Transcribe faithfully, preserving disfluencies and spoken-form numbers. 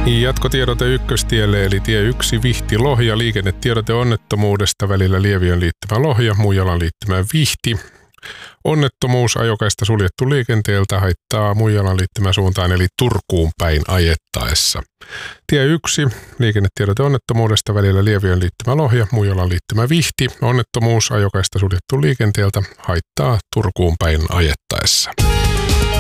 Jatkotiedote ykköstielle eli tie yksi Vihti Lohja. Liikennetiedote onnettomuudesta välillä Lieviön liittymä Lohja, Muijalan liittymä Vihti. Onnettomuus ajokaista suljettu liikenteeltä, haittaa Muijalan liittymä suuntaan eli Turkuun päin ajettaessa. Tie yksi liikennetiedote onnettomuudesta välillä Lieviön liittymä Lohja, Muijalan liittymä Vihti. Onnettomuus ajokaista suljettu liikenteeltä, haittaa Turkuun päin ajettaessa.